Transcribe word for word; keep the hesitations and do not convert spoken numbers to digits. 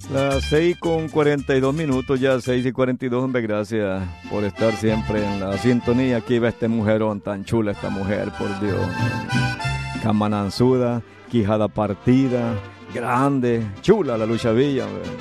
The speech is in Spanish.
Las seis con cuarenta y dos minutos, ya seis y cuarenta y dos, hombre, gracias por estar siempre en la sintonía. Aquí va este mujerón, tan chula esta mujer, por Dios. Camananzuda, quijada partida, grande, chula la Lucha Villa, hombre.